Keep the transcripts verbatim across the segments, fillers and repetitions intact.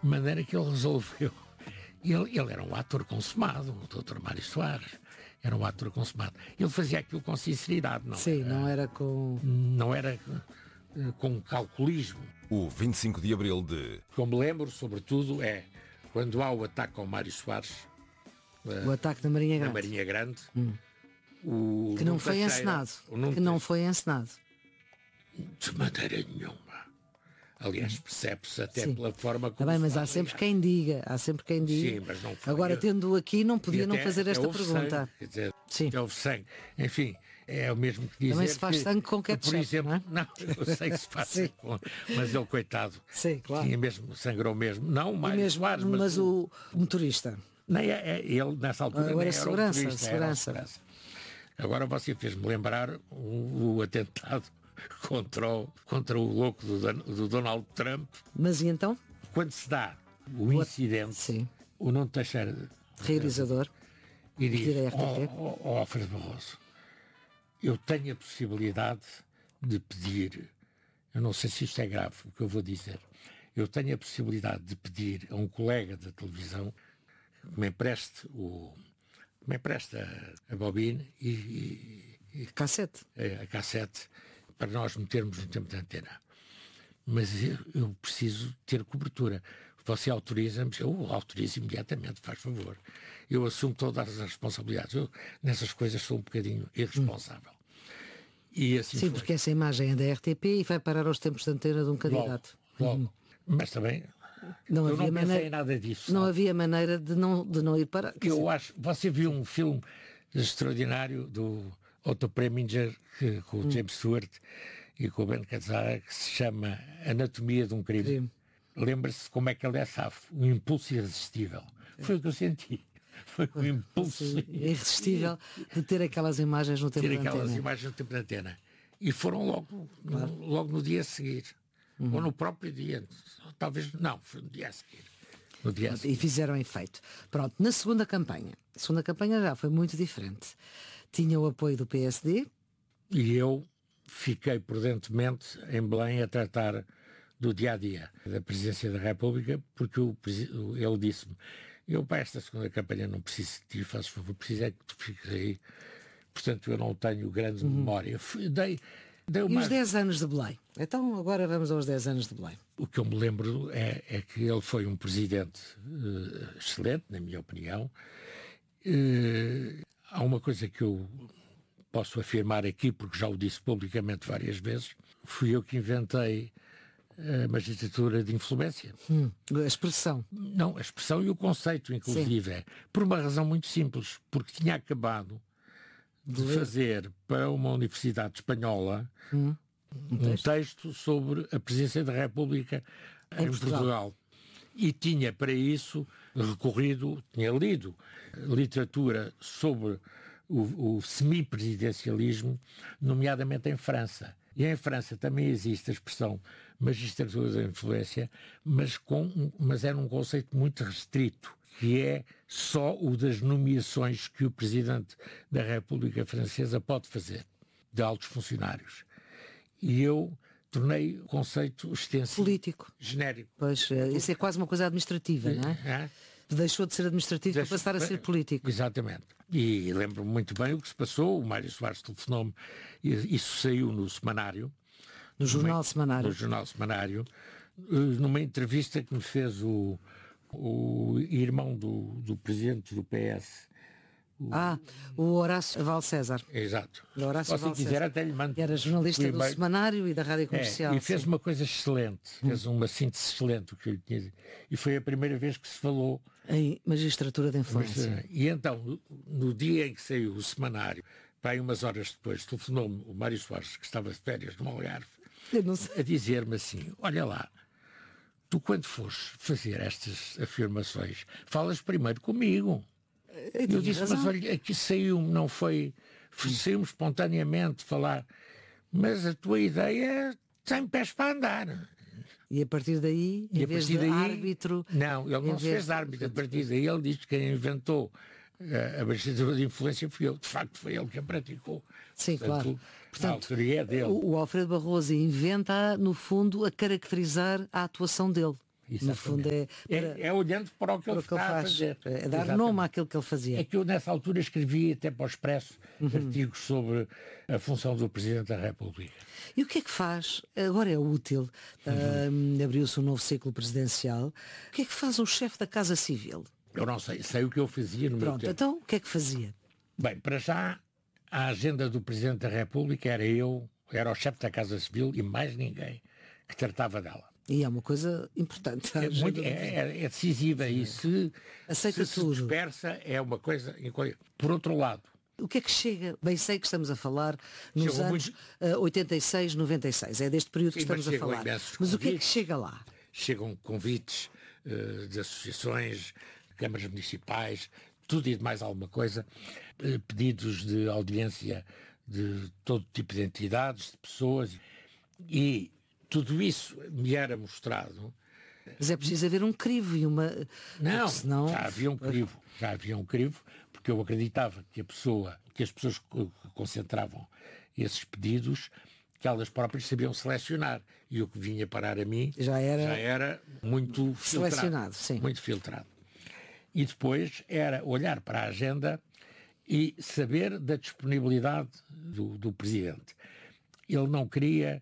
de maneira que ele resolveu. Ele, ele era um ator consumado, o doutor Mário Soares. Era um ator consumado. Ele fazia aquilo com sinceridade, não Sim, era, não era com... Não era uh, com calculismo. O vinte e cinco de Abril de... O que eu me lembro, sobretudo, é quando há o ataque ao Mário Soares. Uh, o ataque da Marinha Grande. Da Marinha Grande. Hum. O que não foi Teixeira, encenado. O que não foi encenado. De maneira nenhuma. Aliás, percebe-se até Sim. pela forma como... Tá bem, mas há sempre quem diga, há sempre quem diga. Sim, mas não foi. Agora, tendo aqui, não podia não fazer esta houve pergunta. Sangue, quer dizer, Sim. houve sangue. Enfim, é o mesmo que dizer Também se faz que, sangue com ketchup, por exemplo, não é? Não, eu sei que se faz sangue com... Mas ele, coitado, Sim, claro. tinha mesmo, sangrou mesmo. Não o Mário mesmo, Soares, mas, mas o, o motorista. Nem é, é, ele, nessa altura, Agora nem é era segurança, o motorista, segurança. era a segurança. Agora você fez-me lembrar o, o atentado contra o, contra o louco do, do Donald Trump. Mas e então? Quando se dá o incidente, Sim. o Nuno Teixeira, realizador, e diz, ó oh, oh, Alfredo Barroso, eu tenho a possibilidade de pedir, eu não sei se isto é grave, o que eu vou dizer, eu tenho a possibilidade de pedir a um colega da televisão que me empreste o que me empresta a bobine e, e, e cassete. A, a cassete para nós metermos no tempo de antena. Mas eu, eu preciso ter cobertura. Você autoriza-me? Eu autorizo imediatamente, faz favor. Eu assumo todas as responsabilidades. Eu, nessas coisas, sou um bocadinho irresponsável. Hum. E assim Sim, foi. porque essa imagem é da R T P e vai parar aos tempos de antena de um candidato. Logo, logo. Hum. Mas também... Não eu havia não pensei maneira, em nada disso. Não sabe? havia maneira de não, de não ir para... Eu dizer, acho... Você viu um filme extraordinário do Otto Preminger que, com o hum. James Stewart e com o Ben Gazzara, que se chama Anatomia de um Crime. Crime. Lembra-se como é que ele é safo. Um impulso irresistível. Foi o que eu senti. Foi um impulso Sim, irresistível de ter aquelas imagens no tempo ter de antena. Ter aquelas imagens no tempo de antena. E foram logo, claro. no, logo no dia a seguir. Uhum. Ou no próprio dia. Talvez, não, foi no dia a seguir. No dia a seguir. E fizeram efeito. Pronto, na segunda campanha. A segunda campanha já foi muito diferente. Tinha o apoio do P S D. E eu fiquei prudentemente em Belém a tratar do dia-a-dia da Presidência da República, porque o, ele disse-me, eu para esta segunda campanha não preciso de ti, faço favor, preciso é que tu fiques aí. Portanto, eu não tenho grande uhum. memória. Fui, dei, dei e os dez anos de Belém? Então, agora vamos aos dez anos de Belém. O que eu me lembro é, é que ele foi um presidente uh, excelente, na minha opinião. Uh, há uma coisa que eu posso afirmar aqui, porque já o disse publicamente várias vezes, fui eu que inventei a magistratura de influência. Hum, a expressão. Não, a expressão e o conceito, inclusive, Sim. é por uma razão muito simples, porque tinha acabado de fazer para uma universidade espanhola hum, um, texto. um texto sobre a presidência da República em, em Portugal. Portugal. E tinha para isso recorrido, tinha lido literatura sobre o, o semipresidencialismo, nomeadamente em França. E em França também existe a expressão magistratura da influência, mas, com, mas era um conceito muito restrito, que é só o das nomeações que o Presidente da República Francesa pode fazer, de altos funcionários. E eu tornei o conceito extensivo. Político. Genérico. Pois, isso é quase uma coisa administrativa, não é? é? Deixou de ser administrativo Deixou, para passar a ser político. Exatamente. E lembro-me muito bem o que se passou. O Mário Soares telefonou-me. Isso saiu no semanário. No jornal numa, semanário. No jornal semanário. Numa entrevista que me fez o, o irmão do, do presidente do P S. O, ah, o Horácio Val César. Exato. Horácio Val quiser César. Até lhe mando. Era jornalista do semanário e da Rádio Comercial. É, e fez sim. uma coisa excelente. Fez uma síntese excelente. O que eu lhe tinha dito. E foi a primeira vez que se falou em magistratura de influência. E então, no, no dia em que saiu o semanário, para aí umas horas depois, telefonou-me o Mário Soares, que estava de férias no Algarve, a dizer-me assim, olha lá, tu quando fores fazer estas afirmações, falas primeiro comigo. Eu, eu disse, razão. Mas olha, aqui saiu, não foi, saiu espontaneamente falar, mas a tua ideia tem pés para andar. E a partir daí, em vez de daí, árbitro... Não, ele não se fez árbitro. A partir daí ele diz que quem inventou uh, a magistratura de influência fui eu. De facto, foi ele que a praticou. Sim, portanto, claro. Portanto, a autoria é dele. O, o Alfredo Barroso inventa, no fundo, a caracterizar a atuação dele. No fundo é, é, para, é olhando para o que ele está faz, a fazer. É dar Exatamente. nome àquilo que ele fazia. É que eu nessa altura escrevi até para o Expresso uhum. artigos sobre a função do Presidente da República. E o que é que faz? Agora é útil. Uhum. Uh, abriu-se um novo ciclo presidencial. O que é que faz um chefe da Casa Civil? Eu não sei, sei o que eu fazia no Pronto, meu tempo. Então o que é que fazia? Bem, para já, a agenda do Presidente da República era eu, era o chefe da Casa Civil e mais ninguém que tratava dela. E é uma coisa importante. É, muito, é, é decisiva e se, Aceita se, tudo. se dispersa é uma coisa... Por outro lado... O que é que chega? Bem, sei que estamos a falar nos Chegam anos muitos... uh, oitenta e seis, noventa e seis. É deste período Sim, que estamos a falar. Mas o que é que chega lá? Chegam convites uh, de associações, câmaras municipais, tudo e de mais alguma coisa, uh, pedidos de audiência de todo tipo de entidades, de pessoas, e tudo isso me era mostrado. Mas é preciso haver um crivo e uma... Não, senão... já havia um crivo, já havia um crivo, porque eu acreditava que a pessoa, que as pessoas que concentravam esses pedidos, que elas próprias sabiam selecionar. E o que vinha parar a mim já era, já era muito selecionado, filtrado, sim. muito filtrado. E depois era olhar para a agenda e saber da disponibilidade do, do Presidente. Ele não queria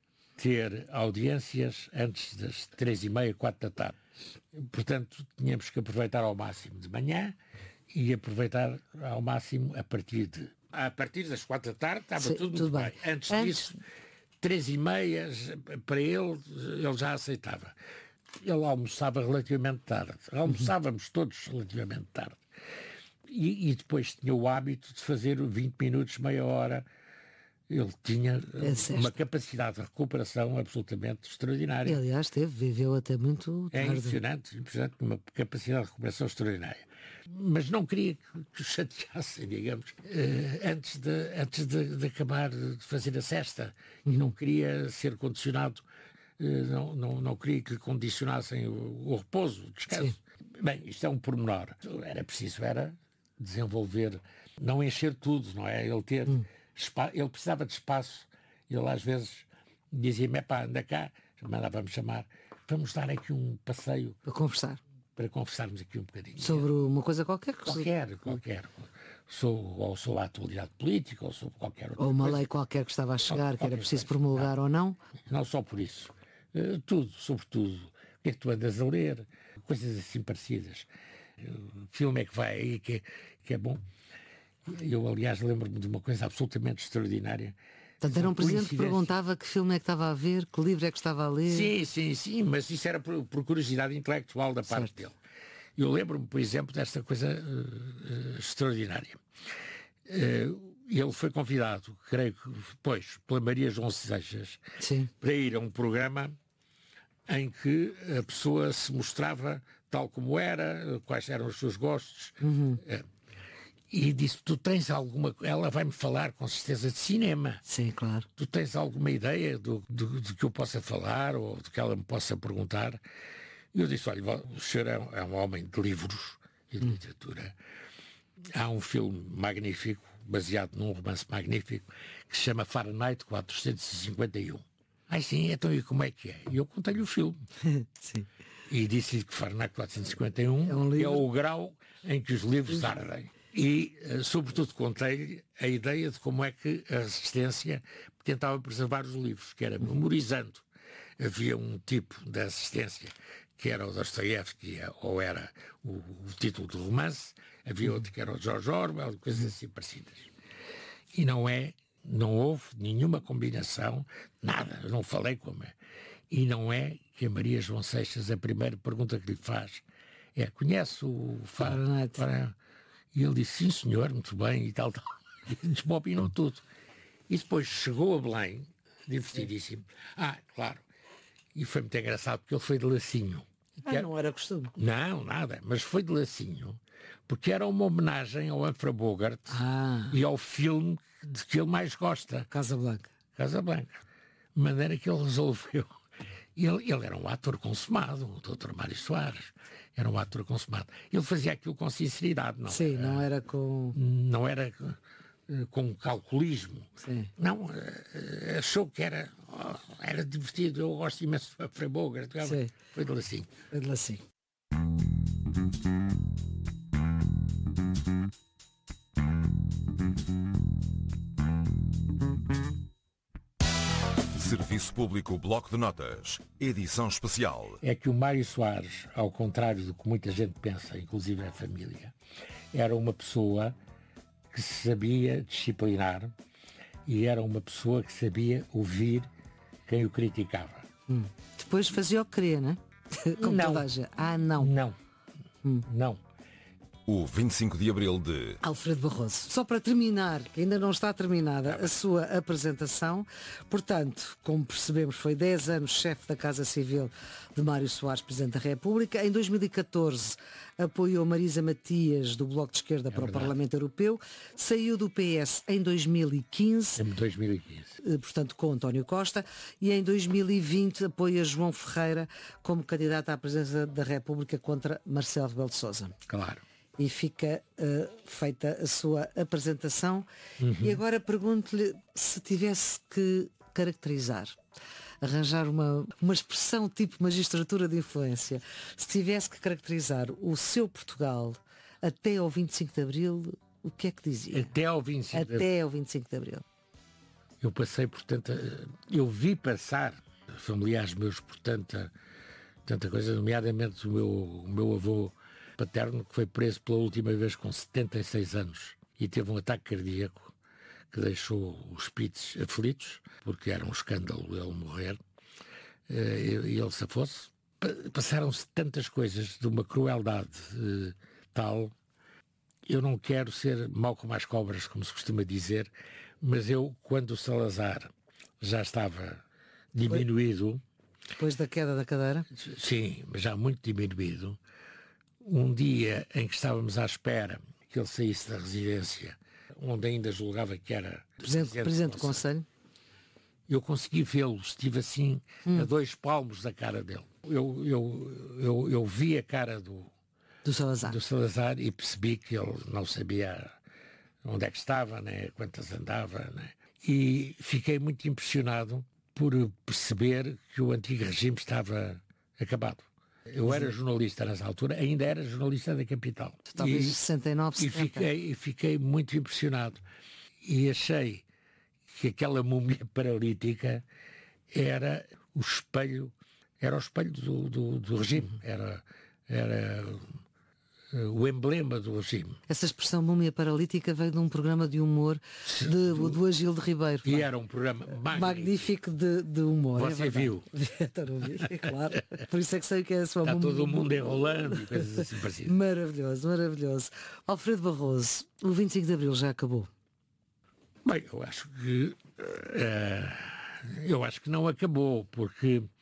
ter audiências antes das três e meia, quatro da tarde. Portanto, tínhamos que aproveitar ao máximo de manhã e aproveitar ao máximo a partir de... A partir das quatro da tarde estava Sim, tudo, tudo muito bem. bem. Antes, Antes disso, três e meia, para ele, ele já aceitava. Ele almoçava relativamente tarde. Almoçávamos todos relativamente tarde. E, e depois tinha o hábito de fazer vinte minutos, meia hora. Ele tinha é uma capacidade de recuperação absolutamente extraordinária. E, aliás, teve, viveu até muito tarde. É impressionante, impressionante, uma capacidade de recuperação extraordinária. Mas não queria que, que o chateassem, digamos, eh, antes, de, antes de, de acabar de fazer a sesta. E não queria ser condicionado, eh, não, não, não queria que lhe condicionassem o, o repouso, o descanso. Sim. Bem, isto é um pormenor. Era preciso, era desenvolver, não encher tudo, não é? Ele ter... Hum. Ele precisava de espaço. Ele às vezes dizia-me, pá, anda cá, mandava-me chamar, vamos dar aqui um passeio. Para conversar. Para conversarmos aqui um bocadinho. Sobre uma coisa qualquer? Que qualquer, se... qualquer. Sou, ou sobre a atualidade política, ou sobre qualquer outra Ou uma coisa. lei qualquer que estava a chegar, ou, que era preciso coisa. promulgar não, ou não? Não só por isso. Uh, tudo, sobretudo. O que é que tu andas a ler? Coisas assim parecidas. Uh, filme é que vai aí, que, que é bom. Eu, aliás, lembro-me de uma coisa absolutamente extraordinária. Portanto, era um presidente que perguntava que filme é que estava a ver, que livro é que estava a ler. Sim, sim, sim, mas isso era por, por curiosidade intelectual da parte certo. dele. Eu lembro-me, por exemplo, desta coisa uh, uh, extraordinária. Uh, ele foi convidado, creio que depois, pela Maria João Seixas, sim. para ir a um programa em que a pessoa se mostrava tal como era, quais eram os seus gostos. Uhum. Uh, E disse, tu tens alguma... Ela vai-me falar com certeza de cinema. Sim, claro. Tu tens alguma ideia do, do, do que eu possa falar ou do que ela me possa perguntar? E eu disse, olha, o senhor é um, é um homem de livros e de hum. literatura. Há um filme magnífico, baseado num romance magnífico, que se chama Fahrenheit quatrocentos e cinquenta e um. Ai sim, então e como é que é? E eu contei-lhe o filme. Sim. E disse-lhe que Fahrenheit quatrocentos e cinquenta e um é, um é o grau em que os livros ardem. E, sobretudo, contei-lhe a ideia de como é que a Resistência tentava preservar os livros, que era memorizando. Havia um tipo de assistência que era o Dostoiévski, ou era o, o título do romance, havia outro que era o George Orwell, coisas assim parecidas. E não é, não houve nenhuma combinação, nada, eu não falei como é. E não é que a Maria João Seixas, a primeira pergunta que lhe faz é, conhece o Fahrenheit? E ele disse, sim senhor, muito bem, e tal, tal. E desbobinou tudo. E depois chegou a Belém, divertidíssimo. Ah, claro. E foi muito engraçado, porque ele foi de lacinho. Ah, era... não era costume? Não, nada, mas foi de lacinho, porque era uma homenagem ao Humphrey Bogart ah. e ao filme de que ele mais gosta. Casablanca. Casablanca. De maneira que ele resolveu. Ele, ele era um ator consumado, o doutor Mário Soares. Era um ator consumado. Ele fazia aquilo com sinceridade, não Sim, era, não era com... Não era com calculismo. Sim. Não, achou que era, oh, era divertido, eu gosto imenso de Frei Bogart. Foi de assim. Foi de assim. Serviço Público Bloco de Notas, edição especial. É que o Mário Soares, ao contrário do que muita gente pensa, inclusive a família, era uma pessoa que se sabia disciplinar e era uma pessoa que sabia ouvir quem o criticava. Hum. Depois fazia o que queria, não é? Como não. toda a gente. Ah, não. Não. Hum. Não. O vinte e cinco de Abril de... Alfredo Barroso. Só para terminar, que ainda não está terminada a sua apresentação, portanto, como percebemos, foi dez anos chefe da Casa Civil de Mário Soares, Presidente da República. Em dois mil e catorze apoiou Marisa Matias, do Bloco de Esquerda, é para verdade. O Parlamento Europeu. Saiu do P S em dois mil e quinze. Em dois mil e quinze. Portanto, com António Costa. E em dois mil e vinte apoia João Ferreira como candidato à presidência da República contra Marcelo Rebelo de Sousa. Claro. E fica uh, feita a sua apresentação. Uhum. E agora pergunto-lhe se tivesse que caracterizar, arranjar uma, uma expressão tipo magistratura de influência, se tivesse que caracterizar o seu Portugal até ao vinte e cinco de Abril, o que é que dizia? Até ao vinte e cinco até de Abril. ao vinte e cinco de Abril. Eu passei, portanto, eu vi passar familiares meus por tanta, tanta coisa, nomeadamente o meu, o meu avô paterno, que foi preso pela última vez com setenta e seis anos e teve um ataque cardíaco que deixou os espíritos aflitos, porque era um escândalo ele morrer, e ele se fosse. Passaram-se tantas coisas de uma crueldade uh, tal. Eu não quero ser mau como as cobras, como se costuma dizer, mas eu, quando o Salazar já estava diminuído... Depois da queda da cadeira? Sim, mas já muito diminuído. Um dia em que estávamos à espera que ele saísse da residência, onde ainda julgava que era Presidente, presidente do Conselho, eu consegui vê-lo, estive assim hum. a dois palmos da cara dele. Eu, eu, eu, eu vi a cara do, do, Salazar. do Salazar e percebi que ele não sabia onde é que estava, né, quantas andava. Né, e fiquei muito impressionado por perceber que o antigo regime estava acabado. Eu era jornalista nessa altura, ainda era jornalista da Capital. Talvez e, sessenta e nove, setenta. E fiquei, e fiquei muito impressionado. E achei que aquela múmia paralítica era o espelho, era o espelho do, do, do regime, era, era uh, o emblema do regime. Essa expressão múmia paralítica veio de um programa de humor de, do, do Agilde Ribeiro. E era um programa magnífico, magnífico de, de humor. Você é viu? É claro. Por isso é que sei que é a sua Está múmia. todo o mundo enrolando e coisas assim parecidas. Maravilhoso, maravilhoso. Alfredo Barroso, o vinte e cinco de Abril já acabou? Bem, eu acho que uh, eu acho que não acabou, porque uh,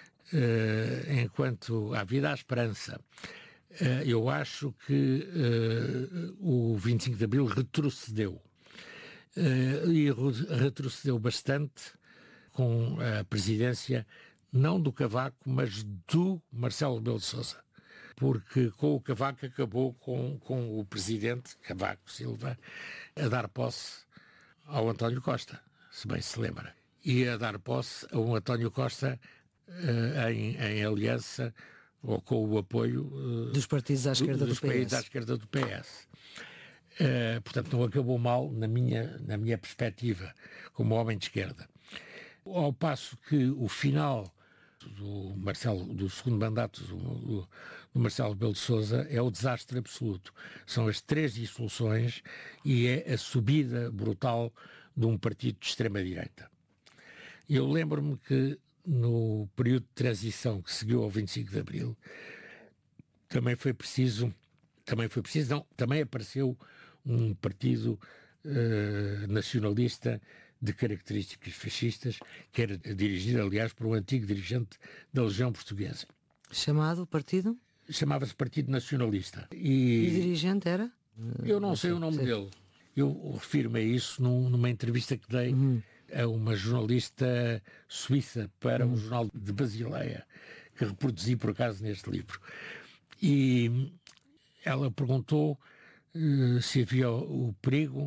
enquanto há vida há esperança. Uh, eu acho que uh, o vinte e cinco de Abril retrocedeu. Uh, e re retrocedeu bastante com a presidência, não do Cavaco, mas do Marcelo Rebelo de Sousa. Porque com o Cavaco acabou com, com o presidente, Cavaco Silva, a dar posse ao António Costa, se bem se lembra. E a dar posse a um António Costa uh, em, em aliança ou com o apoio uh, dos partidos à esquerda do, dos do P S. países à esquerda do P S. Uh, portanto, não acabou mal na minha, na minha perspectiva, como homem de esquerda. Ao passo que o final do, Marcelo, do segundo mandato do, do, do Marcelo Rebelo de Sousa é o desastre absoluto. São as três dissoluções e é a subida brutal de um partido de extrema-direita. Eu lembro-me que no período de transição que seguiu ao vinte e cinco de Abril, também foi preciso, também foi preciso, não, também apareceu um partido uh, nacionalista de características fascistas, que era dirigido, aliás, por um antigo dirigente da Legião Portuguesa. Chamado partido? Chamava-se Partido Nacionalista. E, e dirigente era? Eu não, não sei, sei o nome sei. dele. Eu refiro-me a isso num, numa entrevista que dei uhum. a uma jornalista suíça para uhum. um jornal de Basileia, que reproduzi por acaso neste livro. E ela perguntou uh, se havia o perigo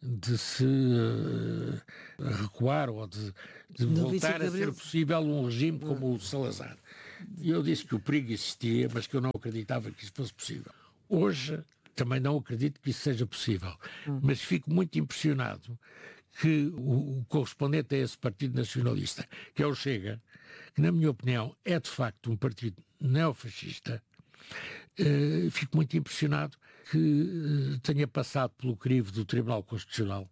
de se uh, recuar ou de, de voltar a ser possível um regime como o de Salazar. E eu disse que o perigo existia, mas que eu não acreditava que isso fosse possível. Hoje também não acredito que isso seja possível, hum. mas fico muito impressionado que o, o correspondente a esse partido nacionalista, que é o Chega, que na minha opinião é de facto um partido neofascista, uh, fico muito impressionado que uh, tenha passado pelo crivo do Tribunal Constitucional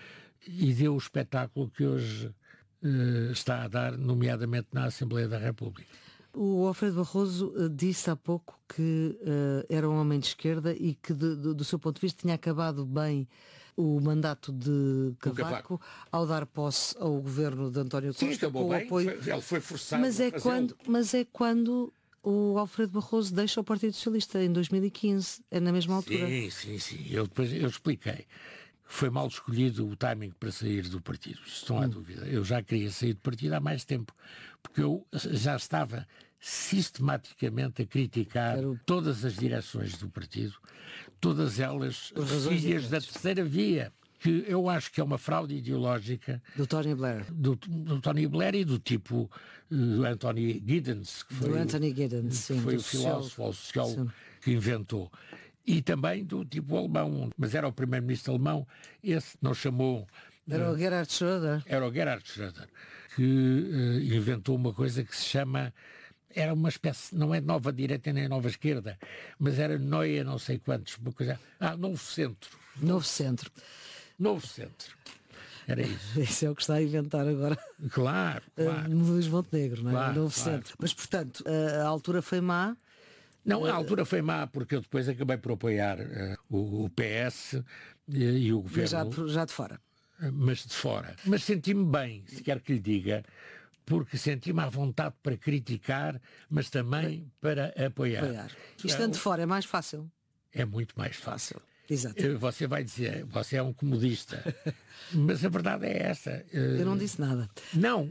e deu o espetáculo que hoje uh, está a dar, nomeadamente na Assembleia da República. O Alfredo Barroso uh, disse há pouco que uh, era um homem de esquerda e que de, de, do seu ponto de vista tinha acabado bem o mandato de Cavaco, Cavaco ao dar posse ao governo de António Costa. Sim, acabou bem, apoio... foi, ele foi forçado mas é a quando Mas é quando o Alfredo Barroso deixa o Partido Socialista, em dois mil e quinze, é na mesma altura. Sim, sim, sim. Eu depois eu expliquei. Foi mal escolhido o timing para sair do partido, isso não há hum. dúvida. Eu já queria sair do partido há mais tempo, porque eu já estava sistematicamente a criticar Quero... todas as direções do partido, todas elas filhas da terceira via, que eu acho que é uma fraude ideológica do Tony Blair, do, do Tony Blair e do tipo uh, Anthony Giddens, que foi, do Anthony Giddens, que sim, foi o filósofo ou sociólogo que inventou. E também do tipo alemão, mas era o primeiro-ministro alemão, esse não chamou... Era o Gerhard Schröder. Era o Gerhard Schröder, que uh, inventou uma coisa que se chama... Era uma espécie, não é nova direita nem nova esquerda, mas era Neue não sei quantos, uma coisa... Ah, Novo Centro. Novo Centro. Novo Centro. Era isso. Isso é o que está a inventar agora. Claro, claro. Uh, Luís Montenegro, não é? Claro, Novo claro. Centro. Mas, portanto, a, a altura foi má. Não, a altura foi má porque eu depois acabei por apoiar uh, o, o P S e, e o governo... Mas já, já de fora. Mas de fora. Mas senti-me bem, se quer que lhe diga, porque senti-me à vontade para criticar, mas também para apoiar. apoiar. Estando de fora é mais fácil. É muito mais fácil. Exato. Você vai dizer, você é um comodista, mas a verdade é essa. Eu não disse nada. Não.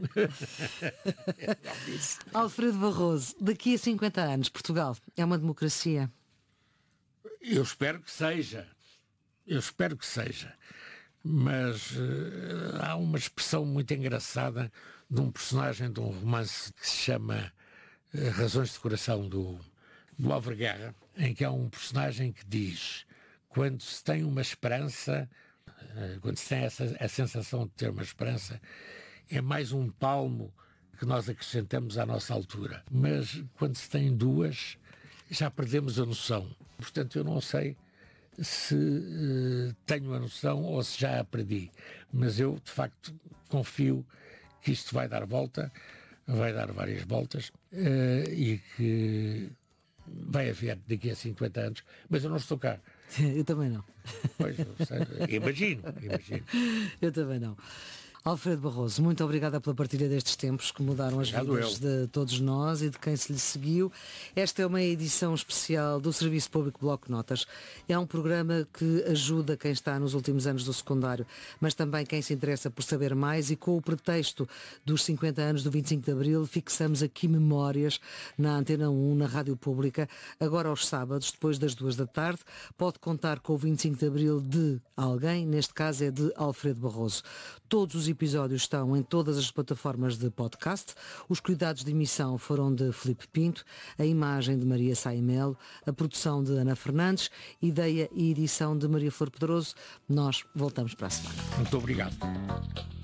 não disse. Alfredo Barroso, daqui a cinquenta anos, Portugal é uma democracia? Eu espero que seja. Eu espero que seja. Mas uh, há uma expressão muito engraçada de um personagem de um romance que se chama uh, Razões de Coração, do, do Álvaro Guerra, em que há um personagem que diz: quando se tem uma esperança, uh, quando se tem essa, a sensação de ter uma esperança, é mais um palmo que nós acrescentamos à nossa altura. Mas quando se tem duas, já perdemos a noção. Portanto, eu não sei se uh, tenho a noção ou se já a perdi, mas eu de facto confio que isto vai dar volta, vai dar várias voltas uh, e que vai haver daqui a cinquenta anos, mas eu não estou cá. Eu também não. Pois, sei, imagino, imagino. Eu também não. Alfredo Barroso, muito obrigada pela partilha destes tempos que mudaram as Obrigado vidas eu. de todos nós e de quem se lhe seguiu. Esta é uma edição especial do Serviço Público Bloco de Notas. É um programa que ajuda quem está nos últimos anos do secundário, mas também quem se interessa por saber mais, e com o pretexto dos cinquenta anos do vinte e cinco de Abril, fixamos aqui memórias na Antena um, na Rádio Pública, agora aos sábados, depois das duas da tarde. Pode contar com o vinte e cinco de Abril de alguém, neste caso é de Alfredo Barroso. Todos os episódios estão em todas as plataformas de podcast. Os cuidados de emissão foram de Filipe Pinto, a imagem de Maria Saimelo, a produção de Ana Fernandes, ideia e edição de Maria Flor Pedroso. Nós voltamos para a semana. Muito obrigado.